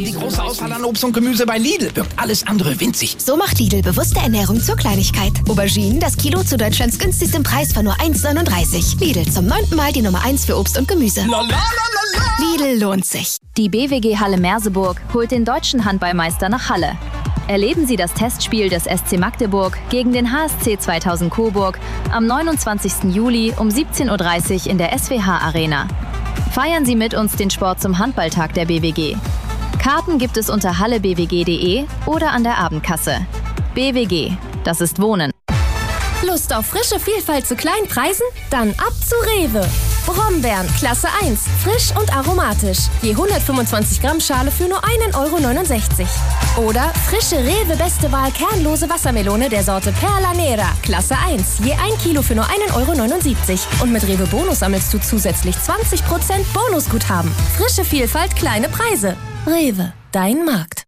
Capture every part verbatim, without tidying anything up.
Die große Auswahl an Obst und Gemüse bei Lidl wirkt alles andere winzig. So macht Lidl bewusste Ernährung zur Kleinigkeit. Auberginen, das Kilo zu Deutschlands günstigstem Preis von nur eins neununddreißig. Lidl, zum neunten Mal die Nummer eins für Obst und Gemüse. La, la, la, la, la. Lidl lohnt sich. Die B W G Halle Merseburg holt den deutschen Handballmeister nach Halle. Erleben Sie das Testspiel des S C Magdeburg gegen den H S C zweitausend Coburg am neunundzwanzigsten Juli um siebzehn Uhr dreißig in der S W H Arena. Feiern Sie mit uns den Sport zum Handballtag der B W G. Karten gibt es unter halle b w g punkt d e oder an der Abendkasse. B W G, das ist Wohnen. Lust auf frische Vielfalt zu kleinen Preisen? Dann ab zu Rewe. Brombeeren, Klasse eins, frisch und aromatisch. Je hundertfünfundzwanzig Gramm Schale für nur ein Euro neunundsechzig. Oder frische Rewe Beste Wahl kernlose Wassermelone der Sorte Perla Nera, Klasse eins. Je ein Kilo für nur ein Euro neunundsiebzig. Und mit Rewe Bonus sammelst du zusätzlich zwanzig Prozent Bonusguthaben. Frische Vielfalt, kleine Preise. Rewe, dein Markt.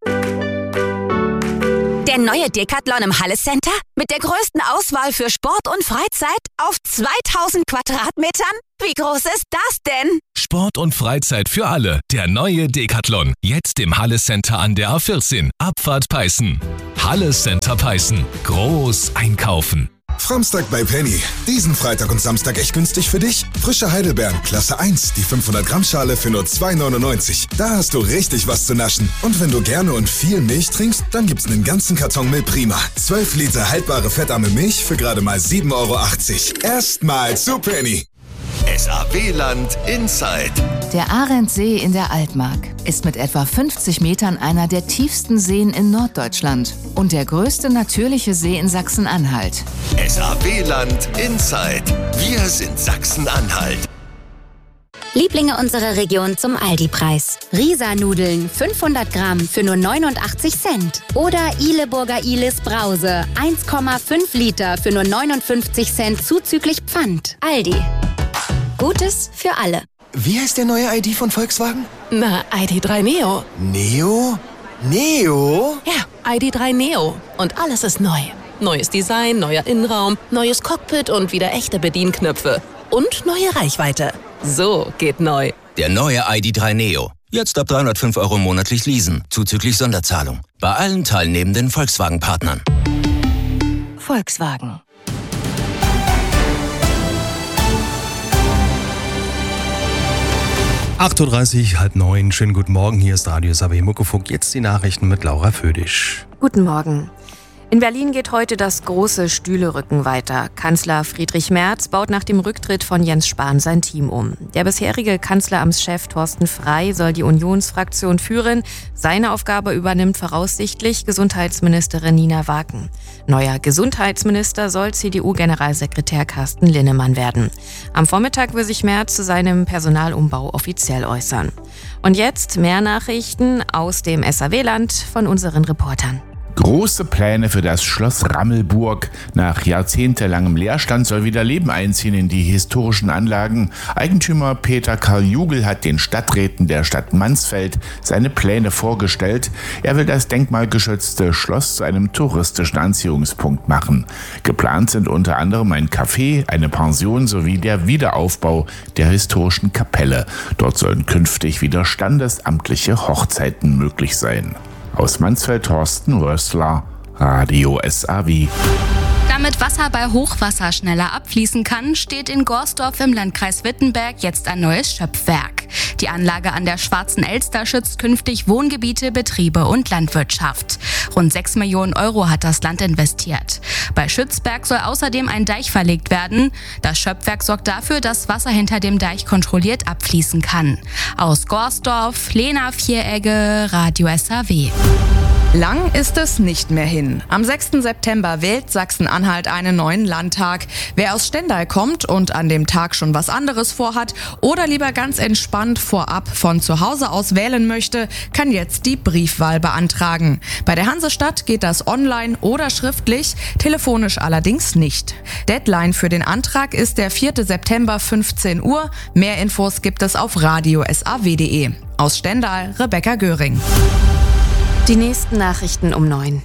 Der neue Decathlon im Halle Center mit der größten Auswahl für Sport und Freizeit auf zweitausend Quadratmetern? Wie groß ist das denn? Sport und Freizeit für alle. Der neue Decathlon. Jetzt im Halle Center an der A vierzehn. Abfahrt Peißen. Halle Center Peißen. Groß einkaufen. Framstag bei Penny. Diesen Freitag und Samstag echt günstig für dich? Frische Heidelbeeren, Klasse eins, die fünfhundert Gramm Schale für nur zwei neunundneunzig. Da hast du richtig was zu naschen. Und wenn du gerne und viel Milch trinkst, dann gibt's einen ganzen Karton Milprima. zwölf Liter haltbare fettarme Milch für gerade mal sieben Euro achtzig. Erstmal zu Penny. S A W-Land Inside. Der Arendsee in der Altmark ist mit etwa fünfzig Metern einer der tiefsten Seen in Norddeutschland und der größte natürliche See in Sachsen-Anhalt. S A W-Land Inside. Wir sind Sachsen-Anhalt. Lieblinge unserer Region zum Aldi-Preis. Risa-Nudeln fünfhundert Gramm für nur neunundachtzig Cent. Oder Ihleburger Ihles Brause eins Komma fünf Liter für nur neunundfünfzig Cent zuzüglich Pfand. Aldi. Gutes für alle. Wie heißt der neue I D von Volkswagen? Na, I D drei Neo. Neo? Neo? Ja, I D drei Neo. Und alles ist neu. Neues Design, neuer Innenraum, neues Cockpit und wieder echte Bedienknöpfe. Und neue Reichweite. So geht neu. Der neue I D drei Neo. Jetzt ab dreihundertfünf Euro monatlich leasen, zuzüglich Sonderzahlung. Bei allen teilnehmenden Volkswagen-Partnern. Volkswagen. acht Uhr dreißig, halb neun. Schönen guten Morgen. Hier ist Radio S A W Muckefuck. Jetzt die Nachrichten mit Laura Födisch. Guten Morgen. In Berlin geht heute das große Stühlerücken weiter. Kanzler Friedrich Merz baut nach dem Rücktritt von Jens Spahn sein Team um. Der bisherige Kanzleramtschef Thorsten Frey soll die Unionsfraktion führen. Seine Aufgabe übernimmt voraussichtlich Gesundheitsministerin Nina Waken. Neuer Gesundheitsminister soll C D U-Generalsekretär Carsten Linnemann werden. Am Vormittag will sich Merz zu seinem Personalumbau offiziell äußern. Und jetzt mehr Nachrichten aus dem S A W-Land von unseren Reportern. Große Pläne für das Schloss Rammelburg. Nach jahrzehntelangem Leerstand soll wieder Leben einziehen in die historischen Anlagen. Eigentümer Peter Karl Jugel hat den Stadträten der Stadt Mansfeld seine Pläne vorgestellt. Er will das denkmalgeschützte Schloss zu einem touristischen Anziehungspunkt machen. Geplant sind unter anderem ein Café, eine Pension sowie der Wiederaufbau der historischen Kapelle. Dort sollen künftig wieder standesamtliche Hochzeiten möglich sein. Aus Mansfeld Thorsten Rössler, Radio S A W. Damit Wasser bei Hochwasser schneller abfließen kann, steht in Gorsdorf im Landkreis Wittenberg jetzt ein neues Schöpfwerk. Die Anlage an der Schwarzen Elster schützt künftig Wohngebiete, Betriebe und Landwirtschaft. Rund sechs Millionen Euro hat das Land investiert. Bei Schützberg soll außerdem ein Deich verlegt werden. Das Schöpfwerk sorgt dafür, dass Wasser hinter dem Deich kontrolliert abfließen kann. Aus Gorsdorf, Lena Vieregge, Radio S A W. Lang ist es nicht mehr hin. Am sechsten September wählt Sachsen-Anhalt einen neuen Landtag. Wer aus Stendal kommt und an dem Tag schon was anderes vorhat oder lieber ganz entspannt vorab von zu Hause aus wählen möchte, kann jetzt die Briefwahl beantragen. Bei der Hansestadt geht das online oder schriftlich, telefonisch allerdings nicht. Deadline für den Antrag ist der vierte September fünfzehn Uhr. Mehr Infos gibt es auf radio s a w punkt d e. Aus Stendal, Rebecca Göring. Die nächsten Nachrichten um neun.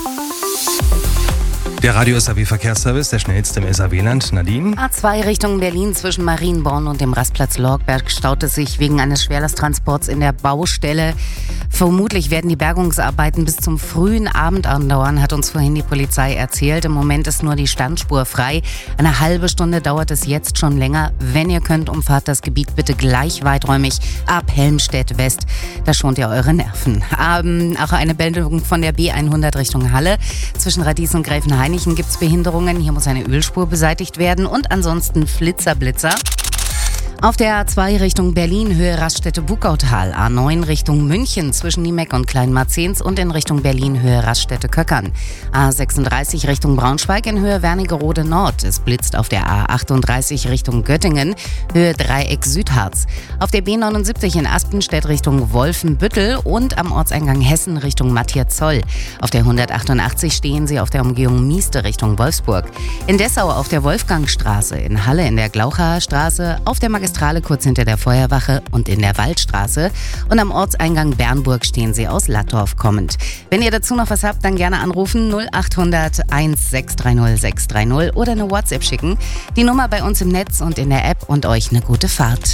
Der Radio S A W Verkehrsservice, der schnellste im S A W-Land. Nadine? A zwei Richtung Berlin zwischen Marienborn und dem Rastplatz Lorgberg staut es sich wegen eines Schwerlasttransports in der Baustelle. Vermutlich werden die Bergungsarbeiten bis zum frühen Abend andauern, hat uns vorhin die Polizei erzählt. Im Moment ist nur die Standspur frei. Eine halbe Stunde dauert es jetzt schon länger. Wenn ihr könnt, umfahrt das Gebiet bitte gleich weiträumig ab Helmstedt West. Da schont ihr eure Nerven. Ähm, auch eine Meldung von der B hundert Richtung Halle. Zwischen Radies und Gräfenhainichen gibt es Behinderungen. Hier muss eine Ölspur beseitigt werden und ansonsten Flitzer, Blitzer. Auf der A zwei Richtung Berlin, Höhe Raststätte-Bukautal, A neun Richtung München zwischen Niemeck und Kleinmarzens und in Richtung Berlin, Höhe Raststätte-Köckern. A sechsunddreißig Richtung Braunschweig in Höhe Wernigerode Nord. Es blitzt auf der A achtunddreißig Richtung Göttingen, Höhe Dreieck Südharz. Auf der B neunundsiebzig in Aspenstedt Richtung Wolfenbüttel und am Ortseingang Hessen Richtung Matthias-Zoll. Auf der hundertachtundachtzig stehen Sie auf der Umgehung Mieste Richtung Wolfsburg. In Dessau auf der Wolfgangstraße, in Halle in der Glauchaer Straße, auf der Magistrale kurz hinter der Feuerwache und in der Waldstraße. Und am Ortseingang Bernburg stehen Sie aus Lattorf kommend. Wenn ihr dazu noch was habt, dann gerne anrufen null achthundert sechs drei null sechs drei null oder eine WhatsApp schicken. Die Nummer bei uns im Netz und in der App und euch eine gute Fahrt.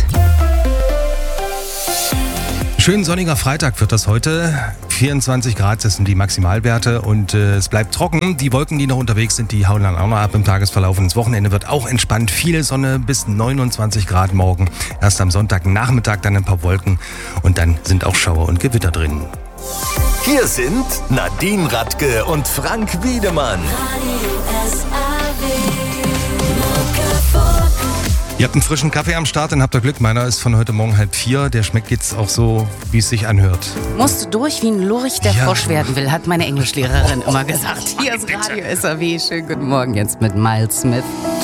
Schön sonniger Freitag wird das heute. vierundzwanzig Grad, das sind die Maximalwerte und äh, es bleibt trocken. Die Wolken, die noch unterwegs sind, die hauen dann auch noch ab im Tagesverlauf. Und das Wochenende wird auch entspannt. Viel Sonne bis neunundzwanzig Grad morgen. Erst am Sonntagnachmittag dann ein paar Wolken und dann sind auch Schauer und Gewitter drin. Hier sind Nadine Radke und Frank Wiedemann. Ihr habt einen frischen Kaffee am Start, dann habt ihr Glück. Meiner ist von heute Morgen halb vier. Der schmeckt jetzt auch so, wie es sich anhört. Musst du durch wie ein Lurch, der ja. Frosch werden will, hat meine Englischlehrerin immer gesagt. Hier ist Radio S A W. Schönen guten Morgen jetzt mit Miles Smith.